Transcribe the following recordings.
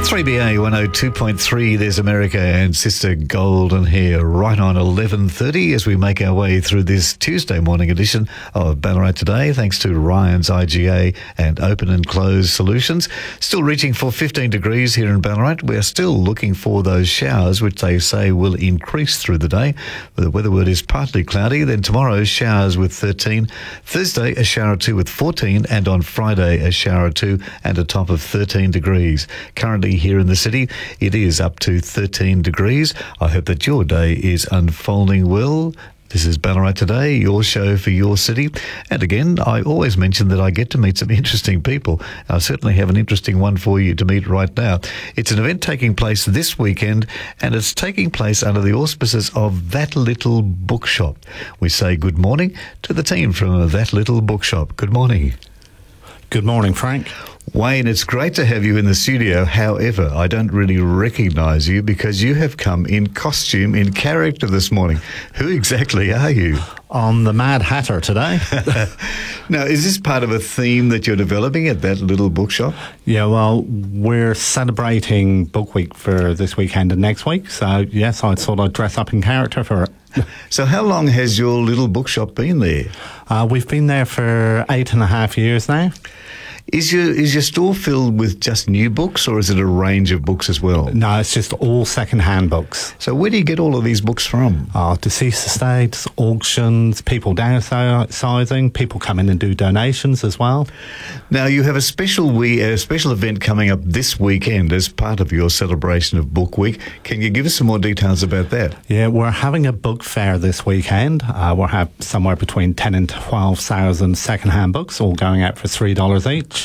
3BA 102.3, there's America and Sister Golden here right on 11:30 as we make our way through this Tuesday morning edition of Ballarat Today, thanks to Ryan's IGA and Open and Close Solutions. Still reaching for 15 degrees here in Ballarat. We're still looking for those showers, which they say will increase through the day. The weather word is partly cloudy. Then tomorrow, showers with 13. Thursday, a shower or two with 14. And on Friday, a shower or two and a top of 13 degrees. Currently here in the city, it is up to 13 degrees. I hope that your day is unfolding well. This is Ballarat Today, your show for your city. And again, I always mention that I get to meet some interesting people. I certainly have an interesting one for you to meet right now. It's an event taking place this weekend, and it's taking place under the auspices of That Little Bookshop. We say good morning to the team from That Little Bookshop. Good morning. Good morning, Frank. Wayne, it's great to have you in the studio. However, I don't really recognise you because you have come in costume, in character this morning. Who exactly are you? I'm the Mad Hatter today. Now, is this part of a theme that you're developing at That Little Bookshop? Yeah, well, we're celebrating Book Week for this weekend and next week. So, yes, I thought I'd dress up in character for it. So how long has your little bookshop been there? We've been there for 8.5 years now. Is your store filled with just new books, or is it a range of books as well? No, it's just all second-hand books. So where do you get all of these books from? Deceased estates, auctions, people downsizing, people come in and do donations as well. Now, you have a special event coming up this weekend as part of your celebration of Book Week. Can you give us some more details about that? Yeah, we're having a book fair this weekend. We'll have somewhere between 10 and 12,000 second-hand books, all going out for $3 each.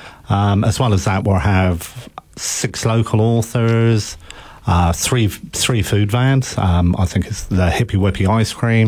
As well as that, we'll have 6 local authors, three food vans. I think it's the Hippie Whippy Ice Cream,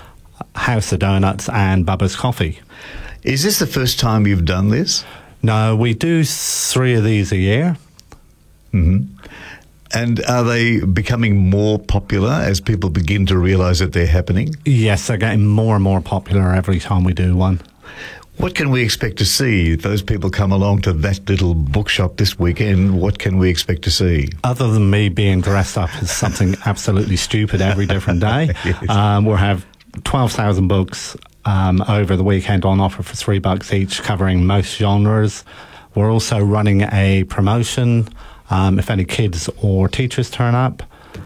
House of Donuts, and Bubba's Coffee. Is this the first time you've done this? No, we do 3 of these a year. Mm-hmm. And are they becoming more popular as people begin to realise that they're happening? Yes, they're getting more and more popular every time we do one. What can we expect to see if those people come along to That Little Bookshop this weekend? What can we expect to see? Other than me being dressed up as something absolutely stupid every different day, Yes. We'll have 12,000 books over the weekend on offer for $3 each, covering most genres. We're also running a promotion. If any kids or teachers turn up,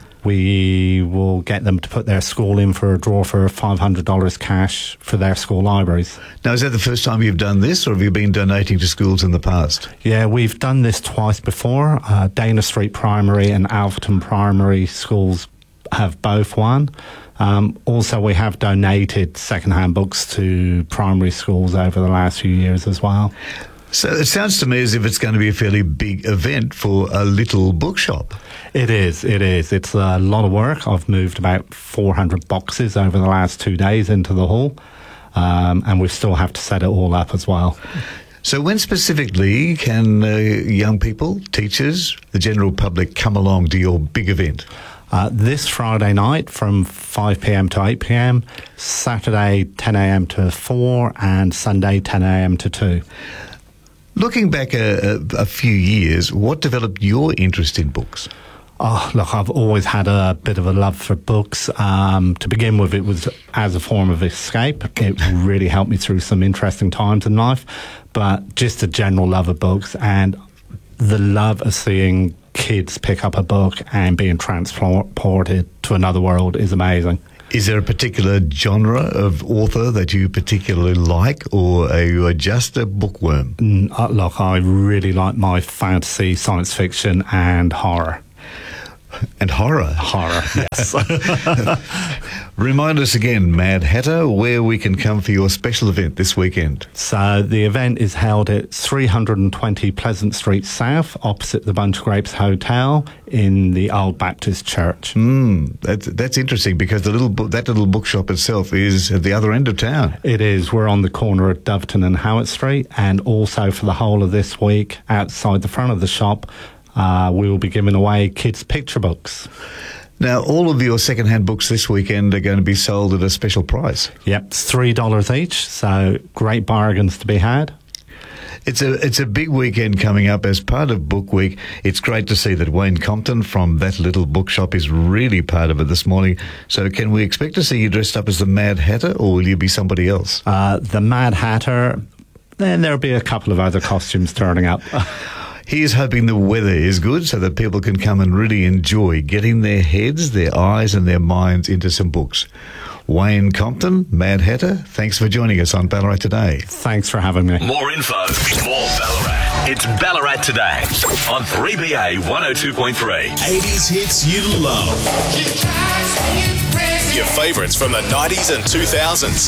we will get them to put their school in for a draw for $500 cash for their school libraries. Now, is that the first time you've done this, or have you been donating to schools in the past? Yeah, we've done this twice before. Dana Street Primary and Alverton Primary schools have both won. Also, we have donated second-hand books to primary schools over the last few years as well. So it sounds to me as if it's going to be a fairly big event for a little bookshop. It is. It's a lot of work. I've moved about 400 boxes over the last 2 days into the hall, and we still have to set it all up as well. So when specifically can young people, teachers, the general public come along to your big event? This Friday night from 5 p.m. to 8 p.m, Saturday 10 a.m. to 4, and Sunday 10 a.m. to 2. Looking back a few years, what developed your interest in books? Oh, look, I've always had a bit of a love for books. To begin with, it was as a form of escape. It really helped me through some interesting times in life, but just a general love of books and the love of seeing kids pick up a book and being transported to another world is amazing. Is there a particular genre of author that you particularly like, or are you just a bookworm? Look, I really like my fantasy, science fiction, and horror. And horror? Horror, yes. Remind us again, Mad Hatter, where we can come for your special event this weekend. So the event is held at 320 Pleasant Street South, opposite the Bunch of Grapes Hotel in the Old Baptist Church. That's interesting, because that little bookshop itself is at the other end of town. It is. We're on the corner of Doveton and Howard Street, and also for the whole of this week, outside the front of the shop, we will be giving away kids' picture books. Now, all of your second-hand books this weekend are going to be sold at a special price. Yep, $3 each, so great bargains to be had. It's a big weekend coming up as part of Book Week. It's great to see that Wayne Compton from That Little Bookshop is really part of it this morning. So can we expect to see you dressed up as the Mad Hatter, or will you be somebody else? The Mad Hatter, then there'll be a couple of other costumes turning up. He is hoping the weather is good so that people can come and really enjoy getting their heads, their eyes and their minds into some books. Wayne Compton, Mad Hatter, thanks for joining us on Ballarat Today. Thanks for having me. More info, more Ballarat. It's Ballarat Today on 3BA 102.3. 80s hits you love. Your favourites from the 90s and 2000s.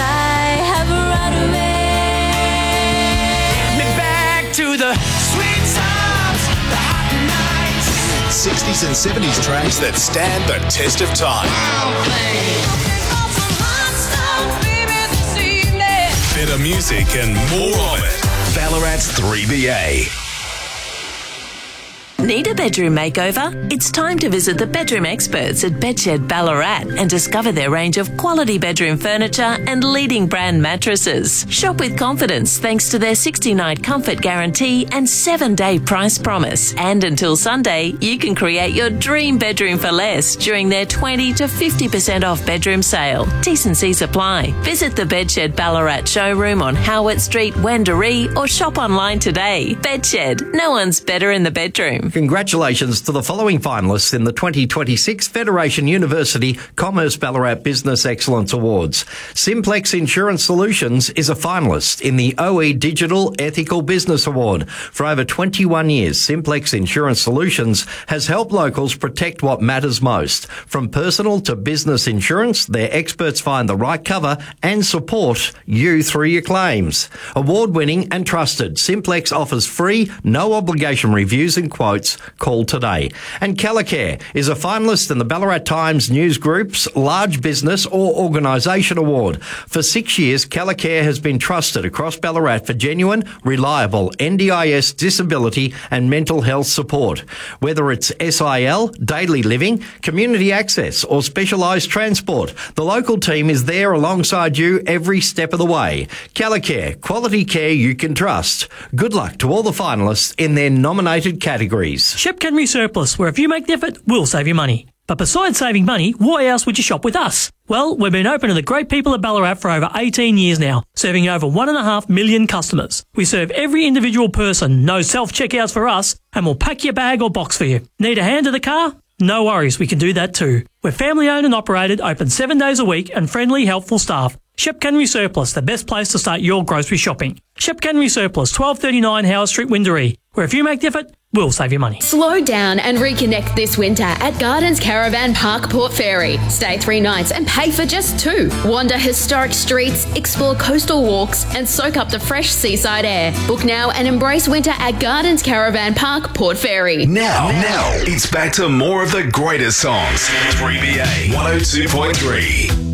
To the sweet times, the hot nights. 60s and 70s tracks that stand the test of time. Better music and more of it. Ballarat's 3BA. Need a bedroom makeover? It's time to visit the bedroom experts at Bedshed Ballarat and discover their range of quality bedroom furniture and leading brand mattresses. Shop with confidence thanks to their 60-night comfort guarantee and 7-day price promise. And until Sunday, you can create your dream bedroom for less during their 20 to 50% off bedroom sale. T&Cs apply. Visit the Bedshed Ballarat showroom on Howard Street, Wendouree, or shop online today. Bedshed, no one's better in the bedroom. Congratulations to the following finalists in the 2026 Federation University Commerce Ballarat Business Excellence Awards. Simplex Insurance Solutions is a finalist in the OE Digital Ethical Business Award. For over 21 years, Simplex Insurance Solutions has helped locals protect what matters most. From personal to business insurance, their experts find the right cover and support you through your claims. Award-winning and trusted, Simplex offers free, no obligation reviews and quotes. Call today. And Calicare is a finalist in the Ballarat Times News Group's Large Business or Organisation Award. For 6 years, Calicare has been trusted across Ballarat for genuine, reliable NDIS disability and mental health support. Whether it's SIL, daily living, community access or specialised transport, the local team is there alongside you every step of the way. Calicare, quality care you can trust. Good luck to all the finalists in their nominated categories. Shep Kenry Surplus, where if you make the effort, we'll save you money. But besides saving money, why else would you shop with us? Well, we've been open to the great people of Ballarat for over 18 years now, serving over 1.5 million customers. We serve every individual person, no self-checkouts for us, and we'll pack your bag or box for you. Need a hand to the car? No worries, we can do that too. We're family owned and operated, open 7 days a week, and friendly, helpful staff. Shep Kenry Surplus, the best place to start your grocery shopping. Shep Kenry Surplus, 1239 Howard Street, Wendouree, where if you make the effort, we'll save you money. Slow down and reconnect this winter at Gardens Caravan Park, Port Fairy. Stay 3 nights and pay for just 2. Wander historic streets, explore coastal walks, and soak up the fresh seaside air. Book now and embrace winter at Gardens Caravan Park, Port Fairy. Now, it's back to more of the greatest songs. 3BA 102.3.